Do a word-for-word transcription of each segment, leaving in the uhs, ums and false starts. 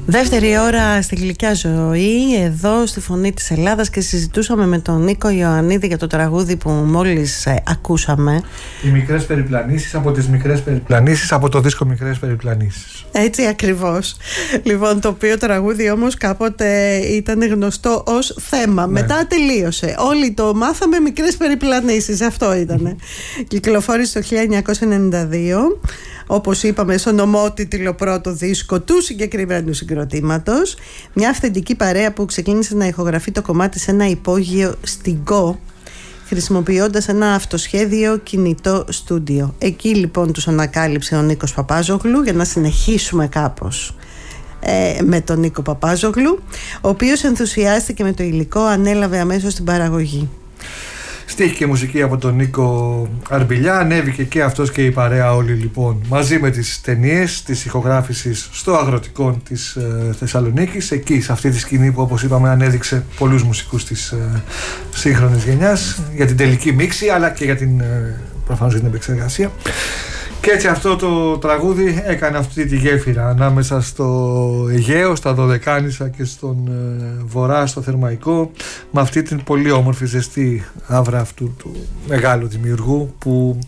Δεύτερη ώρα στη Γλυκιά Ζωή, εδώ στη Φωνή της Ελλάδας, και συζητούσαμε με τον Νίκο Ιωαννίδη για το τραγούδι που μόλις ε, ακούσαμε. Οι μικρές περιπλανήσεις, από τις μικρές περιπλανήσεις, από το δίσκο Μικρές Περιπλανήσεις. Έτσι ακριβώς. Λοιπόν, το οποίο τραγούδι όμως κάποτε ήταν γνωστό ως θέμα. Ναι. Μετά τελείωσε. Όλοι το μάθαμε Μικρές Περιπλανήσεις, αυτό ήτανε. Κυκλοφόρησε το χίλια εννιακόσια ενενήντα δύο. Όπως είπαμε, στον ομότιτλο πρώτο δίσκο του συγκεκριμένου συγκροτήματος. Μια αυθεντική παρέα που ξεκίνησε να ηχογραφεί το κομμάτι σε ένα υπόγειο στην Γκο, χρησιμοποιώντας ένα αυτοσχέδιο κινητό στούντιο. Εκεί λοιπόν τους ανακάλυψε ο Νίκος Παπάζογλου, για να συνεχίσουμε κάπως ε, με τον Νίκο Παπάζογλου, ο οποίος ενθουσιάστηκε με το υλικό, ανέλαβε αμέσως την παραγωγή. Στίχη και μουσική από τον Νίκο Αρμπιλιά. Ανέβηκε και αυτός και η παρέα όλοι λοιπόν μαζί με τις ταινίες της ηχογράφησης στο Αγροτικό της ε, Θεσσαλονίκης, εκεί σε αυτή τη σκηνή που, όπως είπαμε, ανέδειξε πολλούς μουσικούς της ε, σύγχρονης γενιάς για την τελική μίξη, αλλά και για την, ε, προφανώς για την επεξεργασία. Και έτσι αυτό το τραγούδι έκανε αυτή τη γέφυρα ανάμεσα στο Αιγαίο, στα Δωδεκάνησα και στον ε, Βορρά, στο Θερμαϊκό, με αυτή την πολύ όμορφη ζεστή άβρα αυτού του μεγάλου δημιουργού, που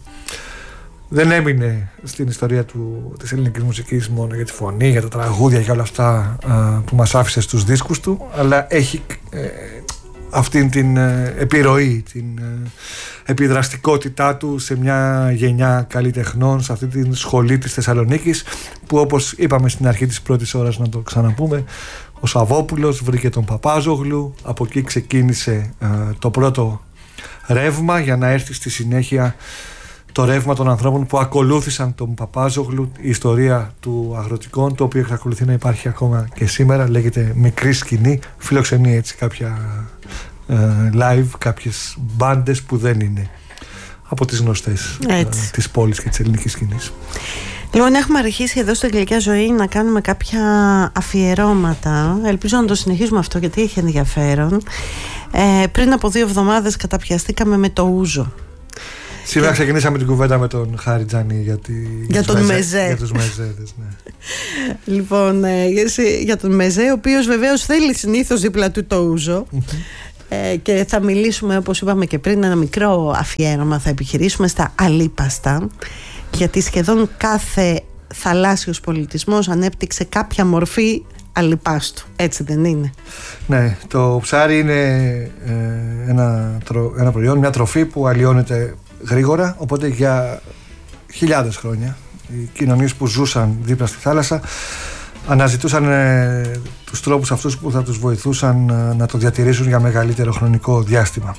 δεν έμεινε στην ιστορία του, της ελληνικής μουσικής μόνο για τη φωνή, για τα τραγούδια, για όλα αυτά ε, που μας άφησε στους δίσκους του, αλλά έχει ε, αυτήν την ε, επιρροή, την ε, επιδραστικότητά του σε μια γενιά καλλιτεχνών, σε αυτή την σχολή της Θεσσαλονίκης, που, όπως είπαμε στην αρχή της πρώτης ώρας, να το ξαναπούμε, ο Σαββόπουλος βρήκε τον Παπάζογλου, από εκεί ξεκίνησε ε, το πρώτο ρεύμα, για να έρθει στη συνέχεια το ρεύμα των ανθρώπων που ακολούθησαν τον Παπάζογλου, η ιστορία του Αγροτικών, το οποίο εξακολουθεί να υπάρχει ακόμα και σήμερα, λέγεται Μικρή Σκηνή, φιλοξενεί έτσι κάποια ε, live, κάποιες μπάντες που δεν είναι από τις γνωστές ε, της πόλης και της ελληνικής σκηνής. Λοιπόν, έχουμε αρχίσει εδώ στη Γλυκιά Ζωή να κάνουμε κάποια αφιερώματα. Ελπίζω να το συνεχίσουμε αυτό, γιατί έχει ενδιαφέρον. Ε, πριν από δύο εβδομάδες καταπιαστήκαμε με το ούζο. Σήμερα ξεκινήσαμε την κουβέντα με τον Χάρη Τζανή για, τη... για τον μεζέ, μεζέ. Για τους μεζέδες, ναι. Λοιπόν, ε, για τον μεζέ, ο οποίος βεβαίως θέλει συνήθως δίπλα του το ούζο. ε, και θα μιλήσουμε, όπως είπαμε και πριν, ένα μικρό αφιέρωμα θα επιχειρήσουμε στα αλίπαστα, γιατί σχεδόν κάθε θαλάσσιος πολιτισμός ανέπτυξε κάποια μορφή αλιπάστου, έτσι δεν είναι? Ναι, το ψάρι είναι ε, ένα, ένα προϊόν, μια τροφή που αλλιώνεται γρήγορα, οπότε για χιλιάδες χρόνια οι κοινωνίες που ζούσαν δίπλα στη θάλασσα αναζητούσαν ε, τους τρόπους αυτούς που θα τους βοηθούσαν ε, να το διατηρήσουν για μεγαλύτερο χρονικό διάστημα.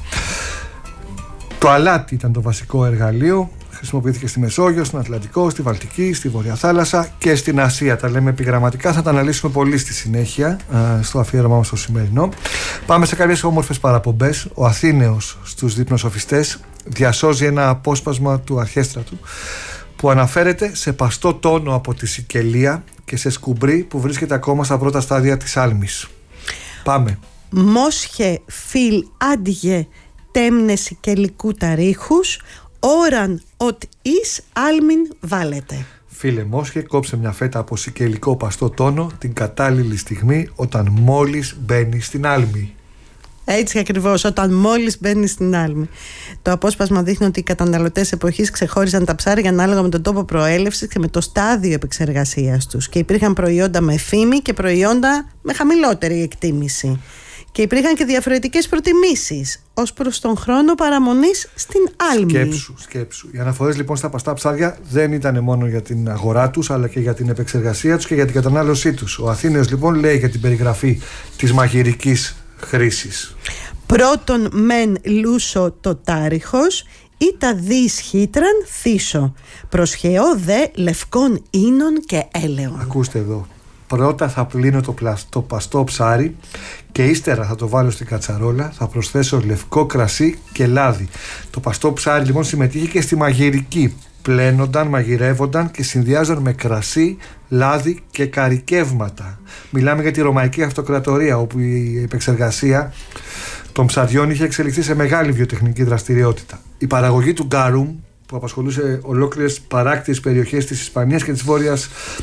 Το αλάτι ήταν το βασικό εργαλείο. Χρησιμοποιήθηκε στη Μεσόγειο, στον Ατλαντικό, στη Βαλτική, στη Βόρεια Θάλασσα και στην Ασία. Τα λέμε επιγραμματικά, θα τα αναλύσουμε πολύ στη συνέχεια στο αφιέρωμά μας το σημερινό. Πάμε σε κάποιες όμορφες παραπομπές. Ο Αθήνεος στους δείπνοσοφιστές διασώζει ένα απόσπασμα του αρχέστρατου που αναφέρεται σε παστό τόνο από τη Σικελία και σε σκουμπρί που βρίσκεται ακόμα στα πρώτα στάδια της άλμης. Πάμε. Μόσχε φιλ άντιγε τέμνε Σικελικού ταρίχους, όραν ότι εις άλμην βάλετε. Φίλε Μόσχε, κόψε μια φέτα από σικελικό παστό τόνο την κατάλληλη στιγμή, όταν μόλις μπαίνει στην άλμη. Έτσι ακριβώς, όταν μόλις μπαίνει στην άλμη. Το απόσπασμα δείχνει ότι οι καταναλωτές εποχής ξεχώριζαν τα ψάρια ανάλογα με τον τόπο προέλευσης και με το στάδιο επεξεργασίας τους, και υπήρχαν προϊόντα με φήμη και προϊόντα με χαμηλότερη εκτίμηση. Και υπήρχαν και διαφορετικές προτιμήσεις ως προς τον χρόνο παραμονής στην άλμη. Σκέψου, σκέψου. Οι αναφορές λοιπόν στα παστά ψάρια δεν ήταν μόνο για την αγορά τους, αλλά και για την επεξεργασία τους και για την κατανάλωσή τους. Ο Αθήνεος λοιπόν λέει για την περιγραφή της μαγειρικής χρήσης. Πρώτον μεν λούσο το τάριχος, ή τα δις χύτραν θύσω, προσχεώ δε λευκών ίνων και έλεον. Ακούστε εδώ. Πρώτα θα πλύνω το, πλασ... το παστό ψάρι και ύστερα θα το βάλω στην κατσαρόλα, θα προσθέσω λευκό κρασί και λάδι. Το παστό ψάρι λοιπόν συμμετείχε και στη μαγειρική. Πλένονταν, μαγειρεύονταν και συνδυάζονταν με κρασί, λάδι και καρικεύματα. Μιλάμε για τη Ρωμαϊκή Αυτοκρατορία, όπου η επεξεργασία των ψαριών είχε εξελιχθεί σε μεγάλη βιοτεχνική δραστηριότητα. Η παραγωγή του γκάρουμ, που απασχολούσε ολόκληρες παράκτιες περιοχές της Ισπανίας και της Βόρειας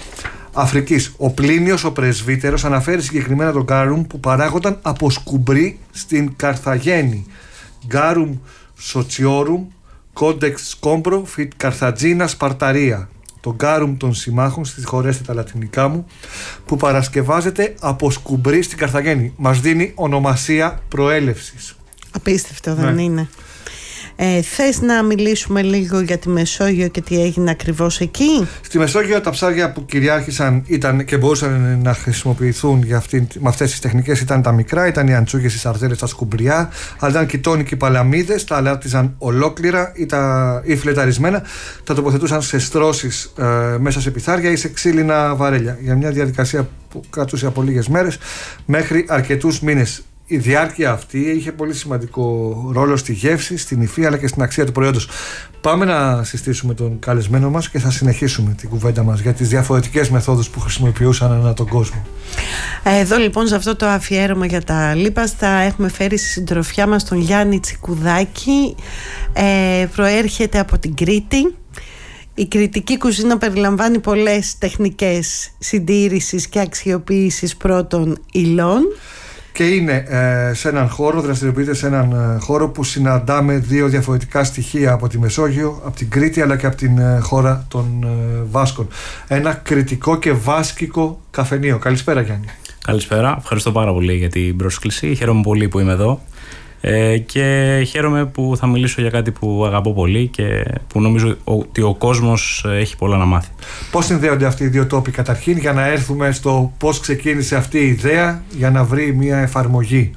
Αφρικής. Ο Πλίνιος, ο πρεσβύτερος, αναφέρει συγκεκριμένα τον γκάρουμ που παράγονταν από σκουμπρί στην Καρθαγένη. Γκάρουμ σοτσιόρουμ, κόντεξ σκόμπρο, φιτ Καρθατζίνα Σπαρταρία. Το γκάρουμ των συμμάχων, συγχωρέστε τα λατινικά μου, που παρασκευάζεται από σκουμπρί στην Καρθαγένη. Μας δίνει ονομασία προέλευσης. Απίστευτο, δεν ναι. είναι? Ε, θες να μιλήσουμε λίγο για τη Μεσόγειο και τι έγινε ακριβώς εκεί? Στη Μεσόγειο τα ψάρια που κυριάρχησαν ήταν και μπορούσαν να χρησιμοποιηθούν για αυτή, με αυτές τις τεχνικές ήταν τα μικρά, ήταν οι αντσούγες, οι σαρδέλες, τα σκουμπριά, αλλά ήταν και οι τόνοι και οι παλαμίδες, τα αλάτιζαν ολόκληρα ή, τα, ή φλεταρισμένα, τα τοποθετούσαν σε στρώσεις ε, μέσα σε πιθάρια ή σε ξύλινα βαρέλια, για μια διαδικασία που κρατούσε από λίγες μέρες μέχρι αρκετούς μήνες. Η διάρκεια αυτή είχε πολύ σημαντικό ρόλο στη γεύση, στην υφή αλλά και στην αξία του προϊόντος. Πάμε να συστήσουμε τον καλεσμένο μας και θα συνεχίσουμε την κουβέντα μας για τις διαφορετικές μεθόδους που χρησιμοποιούσαν ανά τον κόσμο. Εδώ λοιπόν σε αυτό το αφιέρωμα για τα λίπαστα έχουμε φέρει στη συντροφιά μας τον Γιάννη Τσικουδάκη. Ε, προέρχεται από την Κρήτη. Η κρητική κουζίνα περιλαμβάνει πολλές τεχνικές συντήρησης και αξιοποίησης πρώτων υλών. Και είναι ε, σε έναν χώρο, δραστηριοποιείται σε έναν ε, χώρο που συναντάμε δύο διαφορετικά στοιχεία από τη Μεσόγειο, από την Κρήτη αλλά και από την ε, χώρα των ε, Βάσκων. Ένα κρητικό και βάσκικο καφενείο. Καλησπέρα Γιάννη. Καλησπέρα, ευχαριστώ πάρα πολύ για την πρόσκληση. Χαίρομαι πολύ που είμαι εδώ ε, και χαίρομαι που θα μιλήσω για κάτι που αγαπώ πολύ και που νομίζω ότι ο κόσμος έχει πολλά να μάθει. Πώς συνδέονται αυτοί οι δύο τόποι καταρχήν, για να έρθουμε στο πώς ξεκίνησε αυτή η ιδέα για να βρει μια εφαρμογή?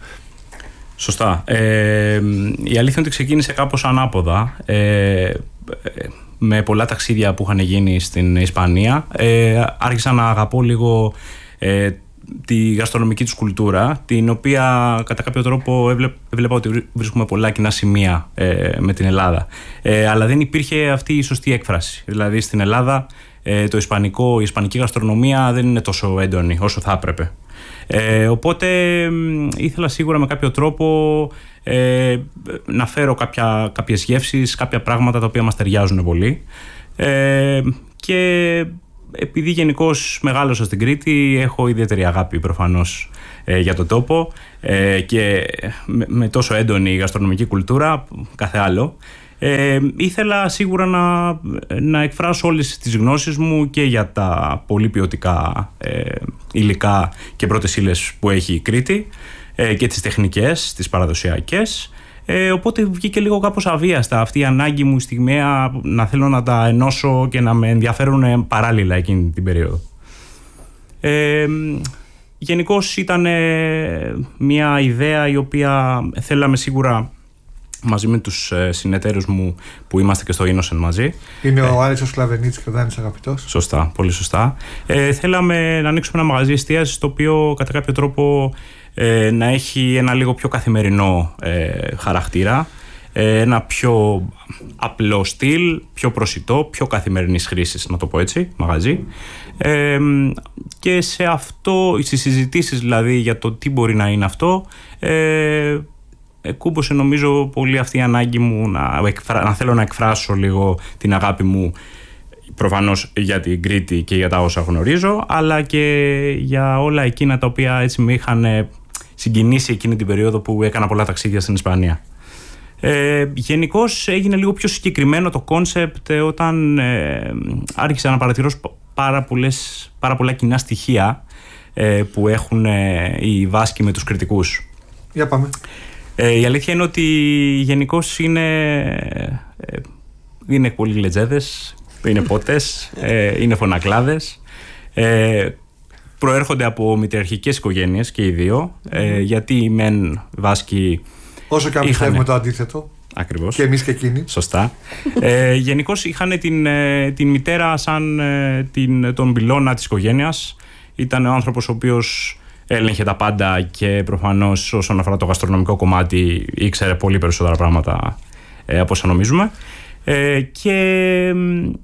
Σωστά. Ε, η αλήθεια είναι ότι ξεκίνησε κάπως ανάποδα. Ε, με πολλά ταξίδια που είχαν γίνει στην Ισπανία ε, άρχισα να αγαπώ λίγο ε, τη γαστρονομική τους κουλτούρα, την οποία κατά κάποιο τρόπο έβλεπα, έβλεπα ότι βρίσκουμε πολλά κοινά σημεία ε, με την Ελλάδα. Ε, αλλά δεν υπήρχε αυτή η σωστή έκφραση. Δηλαδή στην Ελλάδα ε, το ισπανικό, η ισπανική γαστρονομία δεν είναι τόσο έντονη όσο θα έπρεπε. Ε, οπότε ήθελα σίγουρα με κάποιο τρόπο ε, να φέρω κάποια, κάποιες γεύσεις, κάποια πράγματα τα οποία μας ταιριάζουν πολύ. Ε, και επειδή γενικώς μεγάλωσα στην Κρήτη, έχω ιδιαίτερη αγάπη προφανώς ε, για τον τόπο ε, και με, με τόσο έντονη γαστρονομική κουλτούρα, κάθε άλλο. Ε, ήθελα σίγουρα να, να εκφράσω όλες τις γνώσεις μου και για τα πολύ ποιοτικά ε, υλικά και πρώτες ύλες που έχει η Κρήτη ε, και τις τεχνικές, τις παραδοσιακές. Ε, οπότε βγήκε λίγο κάπως αβίαστα αυτή η ανάγκη μου στιγμιαία να θέλω να τα ενώσω και να με ενδιαφέρουν παράλληλα εκείνη την περίοδο. Ε, γενικώς ήταν μια ιδέα η οποία θέλαμε σίγουρα μαζί με τους συνεταίρους μου που είμαστε και στο Innocent μαζί. Είναι ο ε, Άρης ο Σκλαβενίτης και ο Δάνης Αγαπητός. Σωστά, πολύ σωστά. Ε, θέλαμε να ανοίξουμε ένα μαγαζί εστίασης το οποίο κατά κάποιο τρόπο ε, να έχει ένα λίγο πιο καθημερινό ε, χαρακτήρα, ε, ένα πιο απλό στυλ, πιο προσιτό, πιο καθημερινής χρήσης, να το πω έτσι, μαγαζί. Ε, και σε αυτό, στις συζητήσεις δηλαδή για το τι μπορεί να είναι αυτό, ε, κούμποσε νομίζω πολύ αυτή η ανάγκη μου να, εκφρα... να θέλω να εκφράσω λίγο την αγάπη μου προφανώς για την Κρήτη και για τα όσα γνωρίζω, αλλά και για όλα εκείνα τα οποία έτσι με είχαν συγκινήσει εκείνη την περίοδο που έκανα πολλά ταξίδια στην Ισπανία. Ε, γενικώς έγινε λίγο πιο συγκεκριμένο το κόνσεπτ όταν ε, άρχισα να παρατηρώ πάρα, πολλές, πάρα πολλά κοινά στοιχεία ε, που έχουν ε, οι Βάσκοι με τους Κρητικούς. Για πάμε. Ε, η αλήθεια είναι ότι γενικώς είναι, ε, είναι πολύ γλετζέδες, είναι πότες, ε, είναι φωνακλάδες. Ε, προέρχονται από μητριαρχικές οικογένειες και οι δύο, ε, γιατί οι μεν Βάσκοι... Όσο και αν πιστεύουμε το αντίθετο. Ακριβώς. Και εμείς και εκείνοι. Σωστά. ε, γενικώς είχαν την, την μητέρα σαν την, τον πυλώνα της οικογένειας. Ήταν ο άνθρωπος ο οποίος έλεγχε τα πάντα και προφανώς όσον αφορά το γαστρονομικό κομμάτι ήξερε πολύ περισσότερα πράγματα ε, από όσα νομίζουμε. Ε, και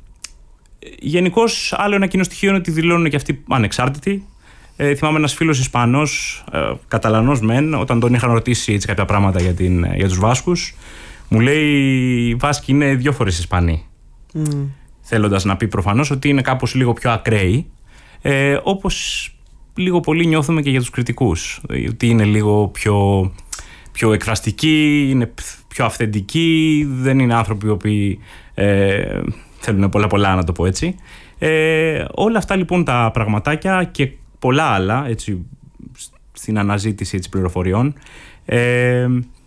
γενικώς άλλο ένα κοινό στοιχείο είναι ότι δηλώνουν και αυτοί ανεξάρτητοι. Ε, θυμάμαι ένας φίλος Ισπανός, ε, Καταλανός μεν, όταν τον είχαν ρωτήσει έτσι κάποια πράγματα για, την, για τους Βάσκους, μου λέει οι Βάσκοι είναι δύο φορές Ισπανοί. Mm. Θέλοντας να πει προφανώς ότι είναι κάπως λίγο πιο ακραίοι. Ε, όπως λίγο πολύ νιώθουμε και για τους κριτικούς, ότι είναι λίγο πιο, πιο εκφραστικοί, είναι πιο αυθεντικοί, δεν είναι άνθρωποι οι οποίοι ε, θέλουν πολλά πολλά, να το πω έτσι. Ε, όλα αυτά λοιπόν τα πραγματάκια και πολλά άλλα, έτσι, στην αναζήτηση έτσι, πληροφοριών, ε,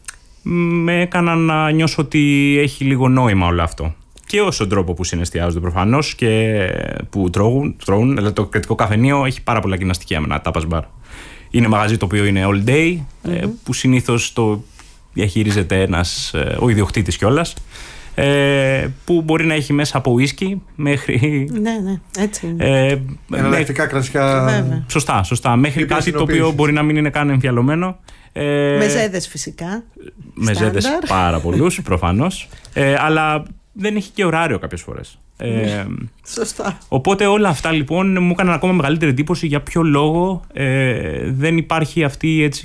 με έκαναν να νιώσω ότι έχει λίγο νόημα όλο αυτό. Και ως τον τρόπο που συναισθιάζονται προφανώς και που τρώγουν, τρώγουν. Δηλαδή το κριτικό καφενείο έχει πάρα πολλά κοινά στοιχεία με ένα tapas bar. Είναι μαγαζί το οποίο είναι all day, mm-hmm. που συνήθως το διαχειρίζεται ένας, ο ιδιοκτήτης κιόλας, που μπορεί να έχει μέσα από ουίσκι μέχρι. Ναι, ναι, έτσι. Ε, Εναλλακτικά κρασιά. Βέβαια. Σωστά, σωστά. Μέχρι κάτι το οποίο μπορεί να μην είναι καν εμφιαλωμένο. Ε, μεζέδες φυσικά. Μεζέδες πάρα πολλούς προφανώς. Ε, αλλά δεν έχει και ωράριο κάποιες φορές. Ε, Σωστά. Οπότε όλα αυτά λοιπόν μου έκαναν ακόμα μεγαλύτερη εντύπωση για ποιο λόγο ε, δεν υπάρχει αυτή έτσι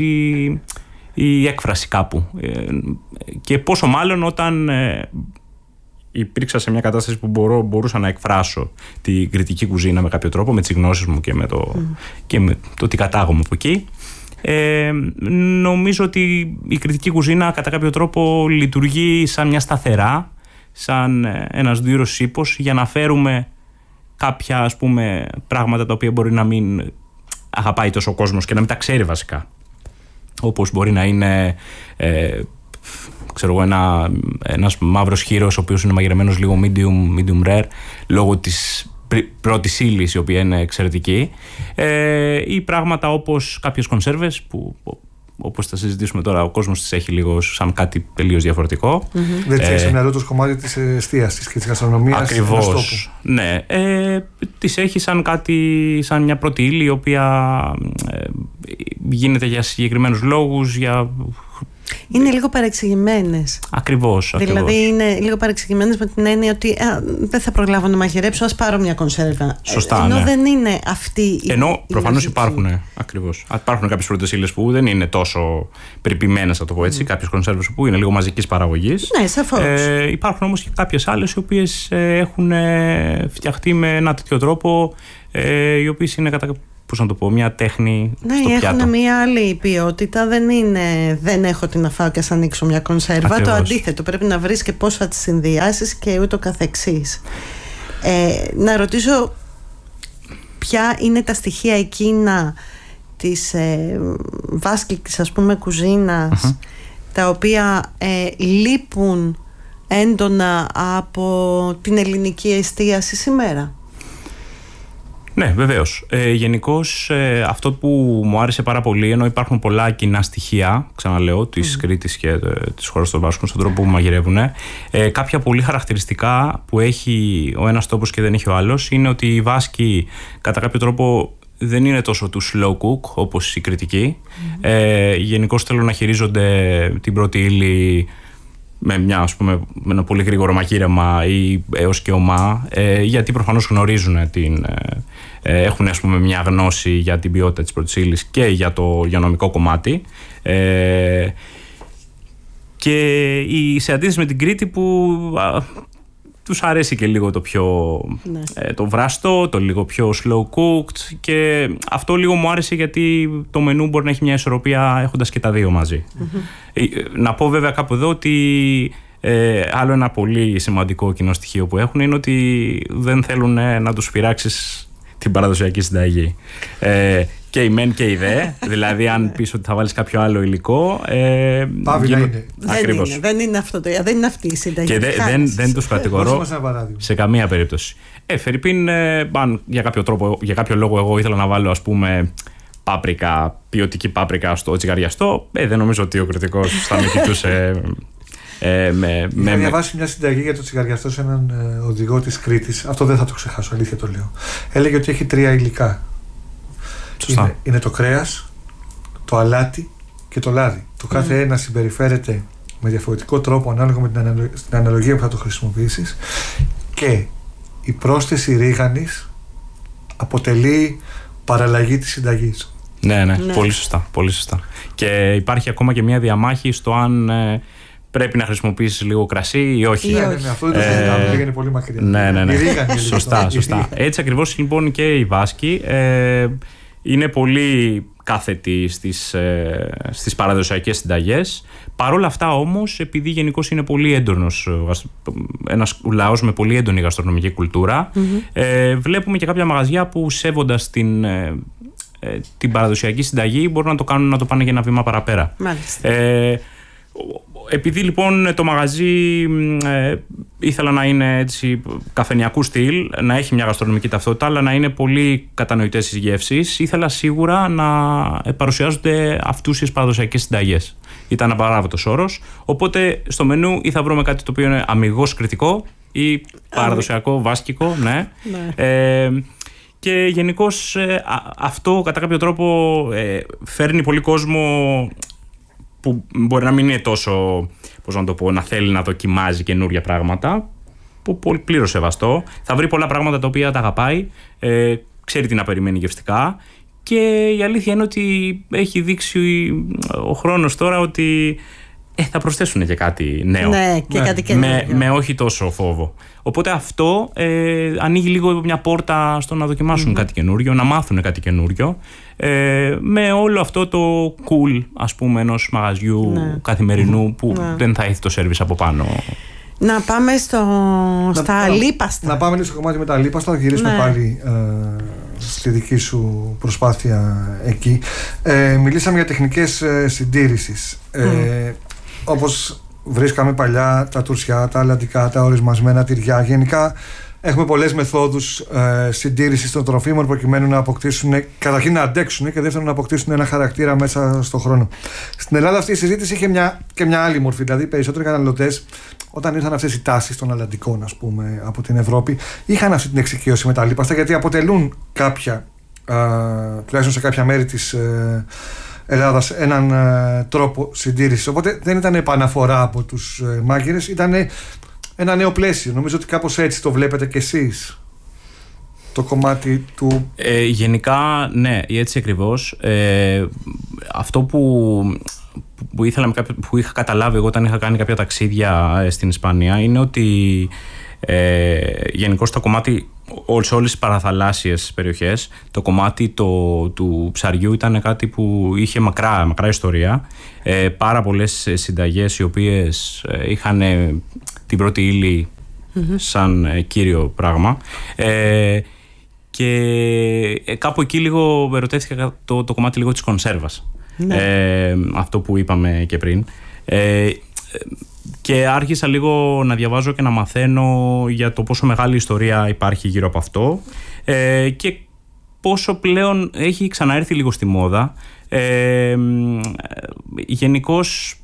η έκφραση κάπου. Ε, και πόσο μάλλον όταν ε, υπήρξα σε μια κατάσταση που μπορώ, μπορούσα να εκφράσω την κριτική κουζίνα με κάποιο τρόπο, με τις γνώσεις μου και με το, mm. και με το τι κατάγομαι από εκεί. Ε, νομίζω ότι η κριτική κουζίνα κατά κάποιο τρόπο λειτουργεί σαν μια σταθερά, σαν ένας δίρος ύπος για να φέρουμε κάποια ας πούμε πράγματα τα οποία μπορεί να μην αγαπάει τόσο ο κόσμος και να μην τα ξέρει βασικά, όπως μπορεί να είναι ε, ξέρω εγώ ένα, ένας μαύρος χείρος ο οποίος είναι μαγειρεμένος λίγο medium, medium rare λόγω της πρώτης ύλης η οποία είναι εξαιρετική, ε, ή πράγματα όπως κάποιες κονσέρβες που όπως θα συζητήσουμε τώρα, ο κόσμος τις έχει λίγο σαν κάτι τελείως διαφορετικό. Mm-hmm. Δεν τις έχει στο μυαλό του κομμάτι της εστίασης και της γαστρονομίας. Ακριβώς. Ναι. Ε, τις έχει σαν κάτι, σαν μια πρώτη ύλη η οποία ε, γίνεται για συγκεκριμένους λόγους, για. Είναι λίγο παρεξηγημένες. Ακριβώς, ακριβώς. Δηλαδή είναι λίγο παρεξηγημένες με την έννοια ότι α, δεν θα προλάβω να μαγειρέψω, ας πάρω μια κονσέρβα. Σωστά, Ενώ ναι. δεν είναι αυτή η. Ενώ προφανώς υπάρχουν. Ακριβώς. Υπάρχουν κάποιες πρώτες ύλες που δεν είναι τόσο περιποιημένες, να το πω έτσι. Mm. Κάποιες κονσέρβες που είναι λίγο μαζικής παραγωγής. Ναι, σαφώς. Ε, υπάρχουν όμως και κάποιες άλλες οι οποίες ε, έχουν ε, φτιαχτεί με ένα τέτοιο τρόπο, ε, οι οποίες είναι κατά. Πώς να το πω, μια τέχνη ναι, στο πιάτο. Ναι, έχουν μια άλλη ποιότητα. Δεν είναι δεν έχω τι να φάω και ας ανοίξω μια κονσέρβα. Ακριβώς. Το αντίθετο, πρέπει να βρεις και πώς θα τις συνδυάσεις και ούτω καθεξής. Ε, να ρωτήσω ποια είναι τα στοιχεία εκείνα της ε, βάσκικης ας πούμε κουζίνας, uh-huh. τα οποία ε, λείπουν έντονα από την ελληνική εστίαση σήμερα. Ναι, βεβαίως. Ε, γενικώς ε, αυτό που μου άρεσε πάρα πολύ, ενώ υπάρχουν πολλά κοινά στοιχεία, ξαναλέω, της mm. Κρήτης και ε, της χώρας των Βάσκων στον τρόπο που μαγειρεύουν, ε, κάποια πολύ χαρακτηριστικά που έχει ο ένας τόπος και δεν έχει ο άλλος, είναι ότι οι Βάσκοι κατά κάποιο τρόπο δεν είναι τόσο του slow cook όπως οι Κρητικοί. Mm. Ε, γενικώς θέλουν να χειρίζονται την πρώτη ύλη με, μια, ας πούμε, με ένα πολύ γρήγορο μαγείρεμα ή έως και ομά, ε, γιατί προφανώς γνωρίζουν την, ε, έχουν ας πούμε μια γνώση για την ποιότητα της πρώτης ύλης και για το υγειονομικό κομμάτι, ε, και η, σε αντίθεση με την Κρήτη που α, τους αρέσει και λίγο το πιο ναι. ε, το βραστό, το λίγο πιο slow cooked, και αυτό λίγο μου άρεσε γιατί το μενού μπορεί να έχει μια ισορροπία έχοντας και τα δύο μαζί. Mm-hmm. Ε, να πω βέβαια κάπου εδώ ότι ε, άλλο ένα πολύ σημαντικό κοινό στοιχείο που έχουν είναι ότι δεν θέλουν ε, να τους πειράξεις την παραδοσιακή συνταγή. Ε, και η μεν και η δε, δηλαδή αν πεις ότι θα βάλεις κάποιο άλλο υλικό, ε, πάβει να είναι. Δεν είναι, δεν είναι αυτό το, δεν είναι αυτή η συνταγή. Και δε, δεν, δεν τους κατηγορώ σε καμία περίπτωση. Ε, Φερρυπίν, ε, αν για κάποιο, τρόπο, για κάποιο λόγο εγώ ήθελα να βάλω ας πούμε πάπρικα, ποιοτική πάπρικα στο τσιγαριαστό, ε, δεν νομίζω ότι ο κριτικός θα με κοιτούσε. Ε, με, Είχα με, διαβάσει με... μια συνταγή για το τσιγαριαστό σε έναν ε, οδηγό της Κρήτης. Αυτό δεν θα το ξεχάσω, αλήθεια το λέω. Έλεγε ότι έχει τρία υλικά. Είναι, είναι το κρέας, το αλάτι και το λάδι. Το κάθε mm. ένα συμπεριφέρεται με διαφορετικό τρόπο ανάλογα με την, αναλο... την αναλογία που θα το χρησιμοποιήσεις, και η πρόσθεση ρίγανης αποτελεί παραλλαγή της συνταγής. Ναι, ναι, ναι. Πολύ σωστά, πολύ σωστά. Και υπάρχει ακόμα και μια διαμάχη στο αν ε, πρέπει να χρησιμοποιήσεις λίγο κρασί ή όχι. Ναι, ναι, ναι, αυτό δεν το συζητάμε, πήγαινε πολύ μακριά. Ναι, ναι, ναι. Ρίγανη, Σωστά, σωστά. Έτσι ακριβώς λοιπόν και οι Βάσκοι ε, είναι πολύ κάθετοι στις, ε, στις παραδοσιακές συνταγές. Παρ' όλα αυτά όμως, επειδή γενικώς είναι πολύ έντονος, ένας λαός με πολύ έντονη γαστρονομική κουλτούρα, mm-hmm. ε, βλέπουμε και κάποια μαγαζιά που σέβοντας την, ε, ε, την παραδοσιακή συνταγή μπορούν να το κάνουν, να το πάνε για ένα βήμα παραπέρα. Μάλιστα. Ε, επειδή λοιπόν το μαγαζί ε, ήθελα να είναι έτσι καφενειακού στυλ, να έχει μια γαστρονομική ταυτότητα, αλλά να είναι πολύ κατανοητές οι γεύσεις, ήθελα σίγουρα να παρουσιάζονται αυτούσιες παραδοσιακές συνταγές. Ήταν απαράβατος όρος, οπότε στο μενού ή θα βρούμε κάτι το οποίο είναι αμιγώς κρητικό ή παραδοσιακό, βάσκικο, ναι. ναι. Ε, και γενικώς ε, αυτό κατά κάποιο τρόπο ε, φέρνει πολύ κόσμο που μπορεί να μην είναι τόσο, πώς να το πω, να θέλει να δοκιμάζει καινούργια πράγματα, που πολύ πλήρως σεβαστό. Θα βρει πολλά πράγματα τα οποία τα αγαπάει, ε, ξέρει τι να περιμένει γευστικά, και η αλήθεια είναι ότι έχει δείξει ο χρόνος τώρα ότι ε, θα προσθέσουν και κάτι νέο. Ναι, και κάτι καινούργιο. Με, με όχι τόσο φόβο. Οπότε αυτό ε, ανοίγει λίγο μια πόρτα στο να δοκιμάσουν mm-hmm. κάτι καινούριο, να μάθουν κάτι καινούριο. Ε, με όλο αυτό το cool, ας πούμε, ενός μαγαζιού ναι. καθημερινού που ναι. δεν θα έχει το σέρβις από πάνω. Να πάμε στο, να, στα να, λίπαστα. Να πάμε λίγο στο κομμάτι με τα λίπαστα. Θα γυρίσουμε ναι. πάλι ε, στη δική σου προσπάθεια εκεί. Ε, μιλήσαμε για τεχνικές ε, συντήρησης. Ε, mm. Όπως βρίσκαμε παλιά τα τουρσιά, τα αλλαντικά, τα ορισμασμένα τυριά. Γενικά έχουμε πολλές μεθόδους ε, συντήρησης των τροφίμων προκειμένου να αποκτήσουν, καταρχήν να αντέξουν και δεύτερον να αποκτήσουν ένα χαρακτήρα μέσα στον χρόνο. Στην Ελλάδα αυτή η συζήτηση είχε μια, και μια άλλη μορφή. Δηλαδή, περισσότεροι καταναλωτές, όταν ήρθαν αυτές οι τάσεις των αλλαντικών, ας πούμε, από την Ευρώπη, είχαν αυτή την εξοικείωση με τα λίπαστα, γιατί αποτελούν κάποια, ε, τουλάχιστον σε κάποια μέρη της ε, Ελλάδας, έναν ε, τρόπο συντήρησης. Οπότε δεν ήταν επαναφορά από τους ε, μάγειρες, ήταν ένα νέο πλαίσιο. Νομίζω ότι κάπως έτσι το βλέπετε κι εσείς το κομμάτι του... Ε, γενικά, ναι, έτσι ακριβώς. Ε, αυτό που, που, ήθελα, που είχα καταλάβει εγώ όταν είχα κάνει κάποια ταξίδια στην Ισπανία είναι ότι ε, γενικώς το κομμάτι, σε όλες τις παραθαλάσσιες περιοχές, το κομμάτι το, του ψαριού ήταν κάτι που είχε μακρά, μακρά ιστορία. Ε, πάρα πολλές συνταγές οι οποίες είχαν την πρώτη ύλη mm-hmm. σαν ε, κύριο πράγμα. Ε, και ε, κάπου εκεί λίγο ερωτεύτηκα το, το κομμάτι λίγο της κονσέρβας. Mm-hmm. Ε, αυτό που είπαμε και πριν. Ε, και άρχισα λίγο να διαβάζω και να μαθαίνω για το πόσο μεγάλη ιστορία υπάρχει γύρω από αυτό ε, και πόσο πλέον έχει ξαναέρθει λίγο στη μόδα. Ε, γενικώς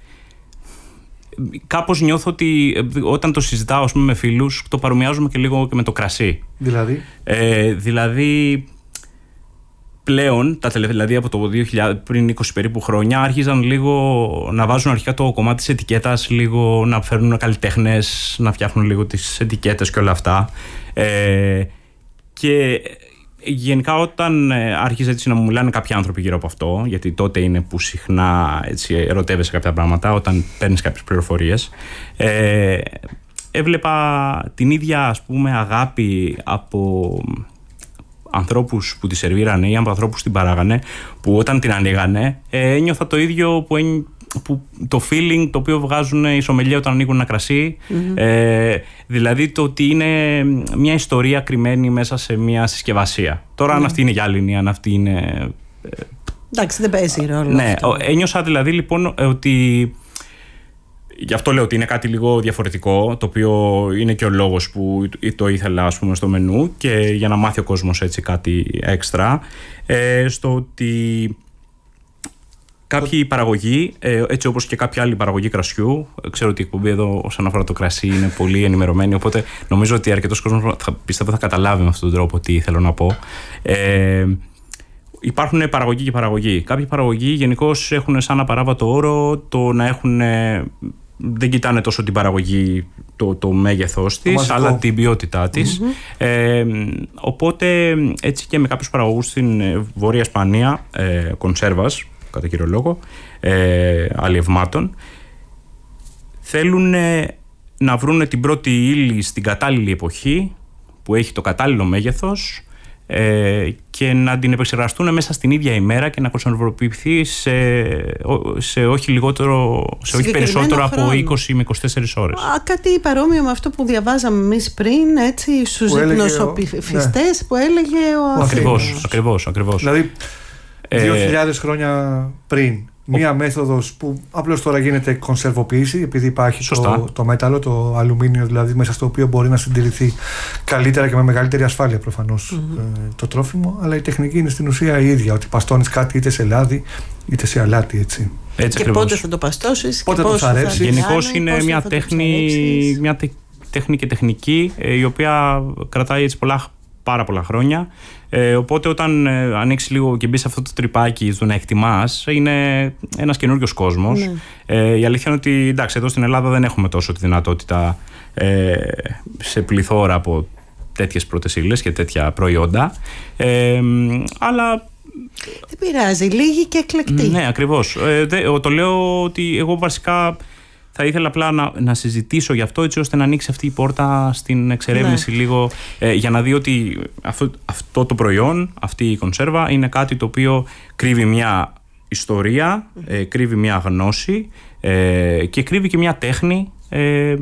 κάπως νιώθω ότι όταν το συζητάω, ας πούμε, με φίλους, το παρομοιάζουμε και λίγο και με το κρασί. Δηλαδή? Ε, δηλαδή πλέον, τα τελευταία, δηλαδή από το δύο χιλιάδες, πριν είκοσι περίπου χρόνια, άρχιζαν λίγο να βάζουν αρχικά το κομμάτι της ετικέτας, λίγο να φέρνουν καλλιτέχνες, να φτιάχνουν λίγο τις ετικέτες και όλα αυτά. Ε, και γενικά όταν άρχιζε έτσι να μου μιλάνε κάποιοι άνθρωποι γύρω από αυτό, γιατί τότε είναι που συχνά έτσι, ερωτεύεσαι κάποια πράγματα όταν παίρνεις κάποιες πληροφορίες, ε, έβλεπα την ίδια, ας πούμε, αγάπη από ανθρώπους που τη σερβίρανε ή από ανθρώπους που την παράγανε, που όταν την ανοίγανε ε, ένιωθα το ίδιο που, ένι, που το feeling το οποίο βγάζουν οι σομελιέ όταν ανοίγουν ένα κρασί. Mm-hmm. Ε, δηλαδή το ότι είναι μια ιστορία κρυμμένη μέσα σε μια συσκευασία. Τώρα mm-hmm. αν αυτή είναι γυάλινη, αν αυτή είναι... Εντάξει, δεν παίζει ρόλο. Ναι, αυτό. Ένιωσα δηλαδή λοιπόν ότι... Γι' αυτό λέω ότι είναι κάτι λίγο διαφορετικό, το οποίο είναι και ο λόγος που το ήθελα, ας πούμε, στο μενού, και για να μάθει ο κόσμος έτσι κάτι έξτρα, ε, στο ότι κάποιοι παραγωγοί, ε, έτσι όπως και κάποια άλλη παραγωγή κρασιού, ξέρω ότι η εκπομπή εδώ όσον αφορά το κρασί είναι πολύ ενημερωμένη, οπότε νομίζω ότι αρκετός κόσμος θα, πιστεύω θα καταλάβει με αυτόν τον τρόπο τι θέλω να πω. Ε, Υπάρχουν παραγωγή και παραγωγή. Κάποιοι παραγωγοί γενικώς έχουν σαν απαράβατο όρο το να έχουν... Δεν κοιτάνε τόσο την παραγωγή, το, το μέγεθος της, αλλά την ποιότητά της. Mm-hmm. Ε, οπότε έτσι και με κάποιους παραγωγούς στην Βόρεια Ισπανία, ε, κονσέρβας, κατά κύριο λόγο, ε, αλλιευμάτων, θέλουν να βρουν την πρώτη ύλη στην κατάλληλη εποχή που έχει το κατάλληλο μέγεθος ε, και να την επεξεργαστούν μέσα στην ίδια ημέρα και να κονσερβοποιηθεί σε, σε όχι λιγότερο, σε όχι περισσότερο χρόνο. Από είκοσι με είκοσι τέσσερις ώρες. Α, κάτι παρόμοιο με αυτό που διαβάζαμε εμείς πριν, έτσι, στους υπνοσοπιστές ο... που έλεγε ο Αθήνας. Ακριβώς, ακριβώς, ακριβώς. Δηλαδή, δύο χιλιάδες ε... χρόνια πριν. Μία μέθοδος που απλώς τώρα γίνεται κονσερβοποίηση, επειδή υπάρχει το, το μέταλλο, το αλουμίνιο δηλαδή, μέσα στο οποίο μπορεί να συντηρηθεί καλύτερα και με μεγαλύτερη ασφάλεια προφανώς mm-hmm. ε, το τρόφιμο, αλλά η τεχνική είναι στην ουσία η ίδια, ότι παστώνεις κάτι είτε σε λάδι είτε σε αλάτι, έτσι. Έτσι και ακριβώς. Πότε θα το παστώσεις πότε και θα το ψαρέψεις. Γενικώς είναι μια τέχνη, μια τε, τέχνη και τεχνική ε, η οποία κρατάει έτσι πολλά, πάρα πολλά χρόνια. Ε, οπότε όταν ε, ανοίξει λίγο και μπει σε αυτό το τρυπάκι στο να εκτιμάς, είναι ένας καινούριος κόσμος. Ναι. Ε, η αλήθεια είναι ότι εντάξει, εδώ στην Ελλάδα δεν έχουμε τόσο τη δυνατότητα ε, σε πληθώρα από τέτοιες πρώτες ύλες και τέτοια προϊόντα. Ε, αλλά... Δεν πειράζει, λίγη και εκλεκτή. Ναι, ακριβώς. Ε, δε, το λέω ότι εγώ βασικά θα ήθελα απλά να, να συζητήσω γι' αυτό, έτσι ώστε να ανοίξει αυτή η πόρτα στην εξερεύνηση ναι. λίγο ε, για να δει ότι αυτό, αυτό το προϊόν, αυτή η κονσέρβα είναι κάτι το οποίο κρύβει μια ιστορία, ε, κρύβει μια γνώση ε, και κρύβει και μια τέχνη ε,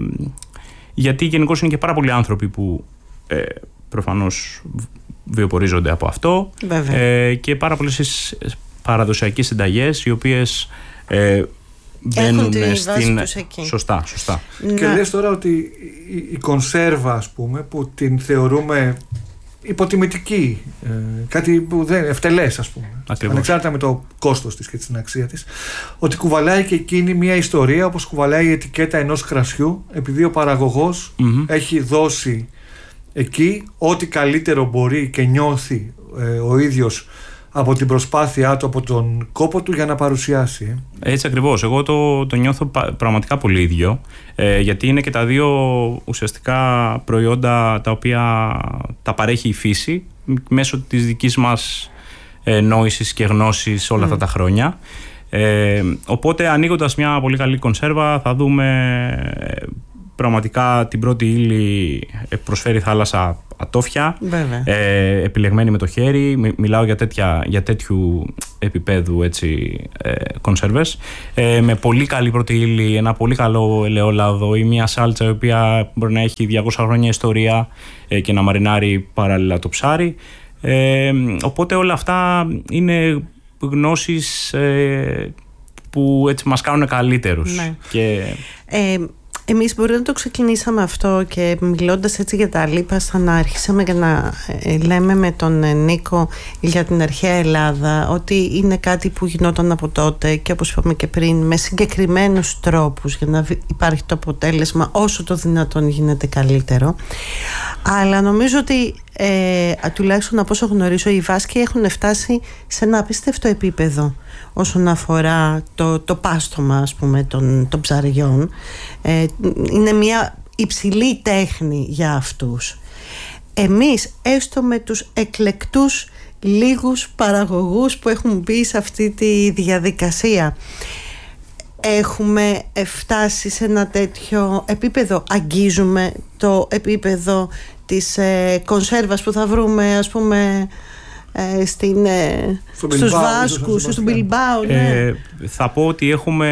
γιατί γενικώς είναι και πάρα πολλοί άνθρωποι που ε, προφανώς βιοπορίζονται από αυτό ε, και πάρα πολλές παραδοσιακές συνταγές οι οποίες ε, μπαίνουν στην... Σωστά, σωστά. Να. Και λες τώρα ότι η, η κονσέρβα, ας πούμε, που την θεωρούμε υποτιμητική, ε, κάτι που δεν ευτελές, ας πούμε, ακριβώς. Ανεξάρτητα με το κόστος της και την αξία της, ότι κουβαλάει και εκείνη μια ιστορία, όπως κουβαλάει η ετικέτα ενός κρασιού, επειδή ο παραγωγός mm-hmm. έχει δώσει εκεί ό,τι καλύτερο μπορεί και νιώθει ε, ο ίδιος από την προσπάθειά του, από τον κόπο του για να παρουσιάσει. Έτσι ακριβώς. Εγώ το, το νιώθω πραγματικά πολύ ίδιο, ε, γιατί είναι και τα δύο ουσιαστικά προϊόντα τα οποία τα παρέχει η φύση μέσω της δικής μας ε, νόησης και γνώσης όλα mm. αυτά τα χρόνια. Ε, οπότε ανοίγοντας μια πολύ καλή κονσέρβα θα δούμε ε, πραγματικά την πρώτη ύλη προσφέρει θάλασσα ατόφια, ε, επιλεγμένη με το χέρι. Μι, μιλάω για, τέτοια, για τέτοιου επίπεδου έτσι, ε, κονσέρβες ε, με πολύ καλή πρώτη ύλη, ένα πολύ καλό ελαιόλαδο ή μια σάλτσα η οποία μπορεί να έχει διακόσια χρόνια ιστορία ε, και να μαρινάρει παράλληλα το ψάρι. Ε, οπότε όλα αυτά είναι γνώσεις ε, που έτσι μας κάνουν καλύτερους. Ναι. Και... Ε, Εμείς μπορεί να το ξεκινήσαμε αυτό και μιλώντας έτσι για τα λίπαστα να αρχίσαμε και να ε, λέμε με τον ε, Νίκο για την αρχαία Ελλάδα ότι είναι κάτι που γινόταν από τότε και όπως είπαμε και πριν με συγκεκριμένους τρόπους για να υπάρχει το αποτέλεσμα όσο το δυνατόν γίνεται καλύτερο, αλλά νομίζω ότι ε, τουλάχιστον από όσο γνωρίζω οι Βάσκοι έχουν φτάσει σε ένα απίστευτο επίπεδο όσον αφορά το, το πάστομα ας πούμε των, των ψαριών. Ε, είναι μια υψηλή τέχνη για αυτούς. Εμείς έστω με τους εκλεκτούς λίγους παραγωγούς που έχουν μπει σε αυτή τη διαδικασία έχουμε φτάσει σε ένα τέτοιο επίπεδο, αγγίζουμε το επίπεδο της ε, κονσέρβας που θα βρούμε ας πούμε ε, στην, ε, στο στους Bilbao, Βάσκους, στον Μπιλμπάου. Ναι. Ε, θα πω ότι έχουμε,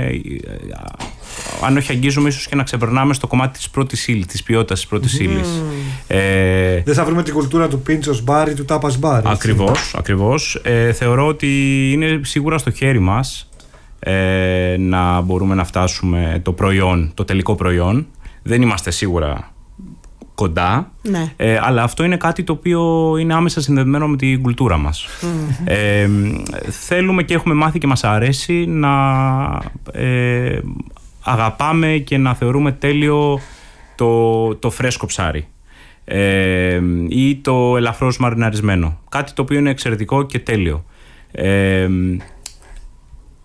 αν όχι αγγίζουμε, ίσως και να ξεπερνάμε στο κομμάτι της πρώτης ύλης, της ποιότητας της πρώτης mm. ύλης. Ε, Δεν θα βρούμε την κουλτούρα του πίντσος μπάρ ή του τάπας μπάρ. Ακριβώς, ακριβώς. Ε, θεωρώ ότι είναι σίγουρα στο χέρι μας ε, να μπορούμε να φτάσουμε το προϊόν, το τελικό προϊόν. Δεν είμαστε σίγουρα κοντά, ναι. ε, αλλά αυτό είναι κάτι το οποίο είναι άμεσα συνδεδεμένο με την κουλτούρα μας. Mm-hmm. Ε, θέλουμε και έχουμε μάθει και μας αρέσει να ε, αγαπάμε και να θεωρούμε τέλειο το, το φρέσκο ψάρι ε, ή το ελαφρώς μαριναρισμένο. Κάτι το οποίο είναι εξαιρετικό και τέλειο. Ε,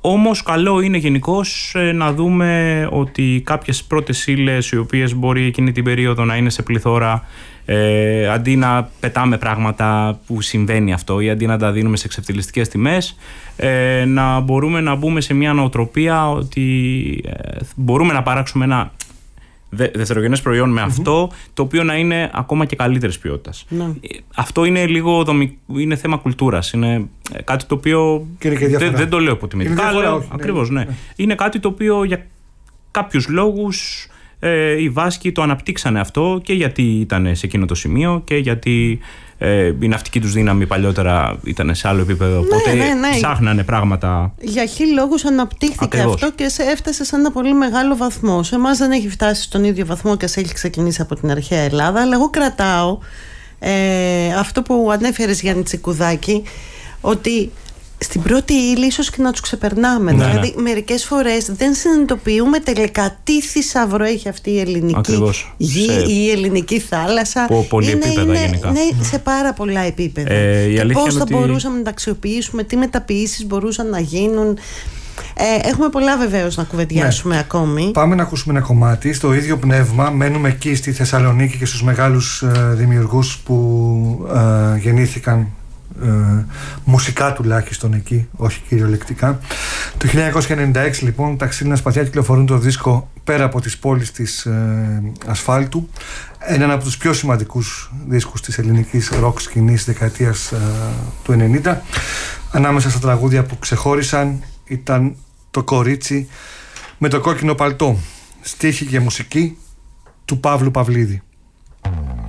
Όμως καλό είναι γενικώς ε, να δούμε ότι κάποιες πρώτες ύλες οι οποίες μπορεί εκείνη την περίοδο να είναι σε πληθώρα, ε, αντί να πετάμε πράγματα που συμβαίνει αυτό ή αντί να τα δίνουμε σε εξευτελιστικές τιμές, ε, να μπορούμε να μπούμε σε μια νοοτροπία ότι ε, μπορούμε να παράξουμε ένα δε, δευτερογενές προϊόν με mm-hmm. αυτό, το οποίο να είναι ακόμα και καλύτερης ποιότητας. Ναι. Αυτό είναι λίγο δομι... είναι θέμα κουλτούρας. Είναι κάτι το οποίο δεν, δεν το λέω υποτιμητικά, αλλά ακριβώς ναι. Ναι. Είναι κάτι το οποίο για κάποιους λόγους ε, οι Βάσκοι το αναπτύξανε αυτό, και γιατί ήταν σε εκείνο το σημείο και γιατί ε, η ναυτική τους δύναμη παλιότερα ήταν σε άλλο επίπεδο, οπότε ναι, ναι, ναι. ψάχνανε πράγματα. Για χίλιους λόγους αναπτύχθηκε Ακριβώς. αυτό και σε έφτασε σε ένα πολύ μεγάλο βαθμό. Σε εμάς δεν έχει φτάσει στον ίδιο βαθμό και σε έχει ξεκινήσει από την αρχαία Ελλάδα, αλλά εγώ κρατάω ε, αυτό που ανέφερες, Γιάννη Τσικουδάκη, ότι στην πρώτη ύλη ίσως και να τους ξεπερνάμε. Ναι, δηλαδή ναι. μερικές φορές δεν συνειδητοποιούμε τελικά τι θησαυρό έχει αυτή η ελληνική Ακριβώς. γη σε... ή η ελληνική θάλασσα. Πολλή είναι, επίπεδα είναι, γενικά. Ναι, σε πάρα πολλά επίπεδα. Ε, και πώς θα ότι... μπορούσαμε να τα αξιοποιήσουμε, τι μεταποιήσεις μπορούσαν να γίνουν. Ε, έχουμε πολλά βεβαίως να κουβεντιάσουμε ναι. ακόμη. Πάμε να ακούσουμε ένα κομμάτι. Στο ίδιο πνεύμα μένουμε εκεί στη Θεσσαλονίκη και στους μεγάλους ε, δημιουργούς που ε, γεννήθηκαν Ε, μουσικά τουλάχιστον εκεί, όχι κυριολεκτικά. Το χίλια εννιακόσια ενενήντα έξι λοιπόν τα Ξύλινα Σπαθιά κυκλοφορούν το δίσκο «Πέρα από τις πόλεις της ε, ασφάλτου», έναν από τους πιο σημαντικούς δίσκους της ελληνικής ροκ σκηνής δεκαετίας ε, του ενενήντα. Ανάμεσα στα τραγούδια που ξεχώρισαν ήταν το «Κορίτσι με το κόκκινο παλτό», στίχη και μουσική του Παύλου Παυλίδη.